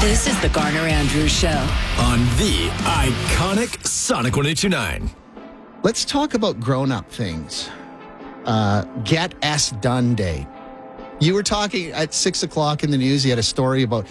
This is the Garner Andrews Show on the iconic Sonic 102.9. Let's talk about grown-up things. Get S Done Day. You were talking at 6 o'clock in the news. You had a story about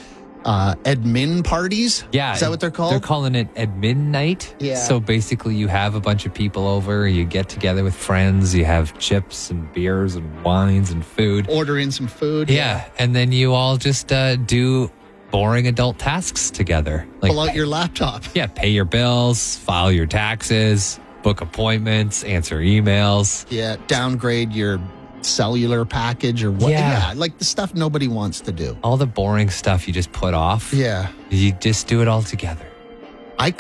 admin parties. Yeah. Is that what they're called? They're calling it admin night. Yeah. So basically you have a bunch of people over, you get together with friends, you have chips and beers and wines and food. Order in some food. Yeah. And then you all just do boring adult tasks together. Like, Pull out your laptop. yeah, pay your bills, file your taxes, book appointments, answer emails. Yeah, downgrade your cellular package or what. Yeah. Like the stuff nobody wants to do. All the boring stuff you just put off. Yeah. You just do it all together. I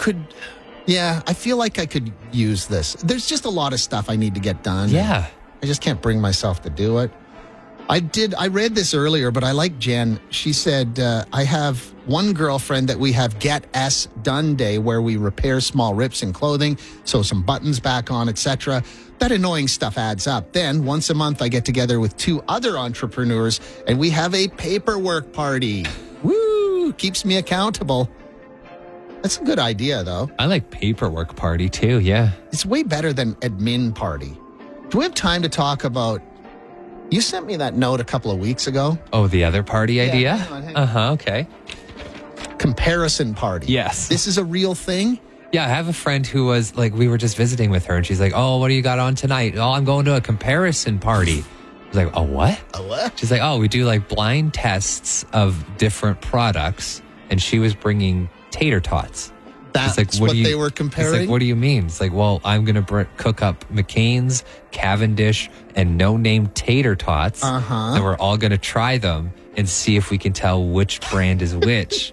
feel like I could use this. There's just a lot of stuff I need to get done. Yeah. I just can't bring myself to do it. I read this earlier, but I like Jen. She said, I have one girlfriend that we have Get S Done Day where we repair small rips in clothing, sew some buttons back on, etc. That annoying stuff adds up. Then once a month, I get together with 2 other entrepreneurs and we have a paperwork party. Woo! Keeps me accountable. That's a good idea, though. I like paperwork party too, yeah. It's way better than admin party. Do we have time to talk about... You sent me that note a couple of weeks ago. Oh, the other party idea? hang on. Okay. Comparison party. Yes. This is a real thing? Yeah, I have a friend who was like, we were just visiting with her and she's like, oh, what do you got on tonight? Oh, I'm going to a comparison party. I was like, oh, what? A what? She's like, oh, we do like blind tests of different products. And she was bringing tater tots. That's It's like, what they were It's comparing? like, what do you mean? It's like, well, I'm going to cook up McCain's, Cavendish, and no-name tater tots. Uh-huh. And we're all going to try them and see if we can tell which brand is which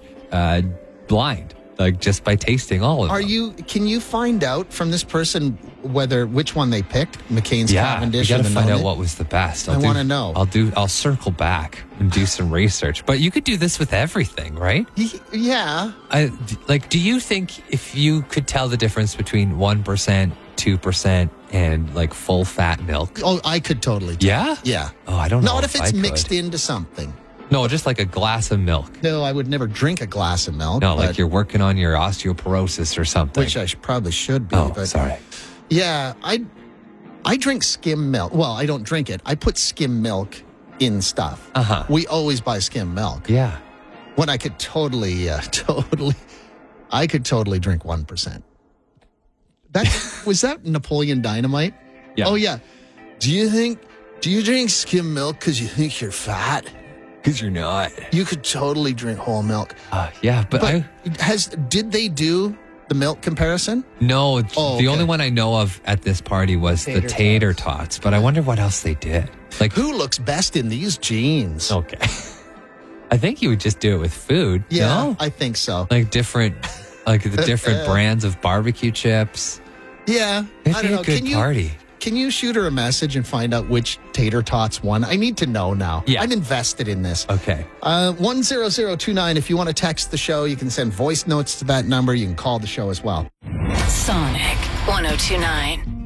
blind, like just by tasting all of them. Can you find out from this person which one they picked? McCain's, Yeah, Cavendish, we got and to the find out no-name? what was the best. I wanna know. I'll circle back and do some research. But you could do this with everything, right? Yeah. Do you think if you could tell the difference between 1%, 2%, and like full fat milk? Oh, I could totally tell. Yeah? Yeah. Oh, I don't know. Not if it's I could. mixed into something. No, just like a glass of milk. No, I would never drink a glass of milk. No, like but- you're working on your osteoporosis or something. Which I probably should be. Oh, but sorry. Yeah, I drink skim milk. Well, I don't drink it. I put skim milk in stuff. Uh-huh. We always buy skim milk. Yeah. When I could totally drink 1%. Was that Napoleon Dynamite? Yeah. Oh yeah. Do you drink skim milk because you think you're fat? Because you're not. You could totally drink whole milk. Yeah, but Did they do the milk comparison? No, Oh, the okay. only one I know of at this party was the tater tots, but I wonder what else they did. Like, Who looks best in these jeans? okay. I think you would just do it with food. Yeah, No? I think so. Like the different brands of barbecue chips. Yeah, It'd I be don't know. a good party. Can you shoot her a message and find out which tater tots won? I need to know now. Yeah. I'm invested in this. Okay. 10029. If you want to text the show, you can send voice notes to that number. You can call the show as well. Sonic 102.9.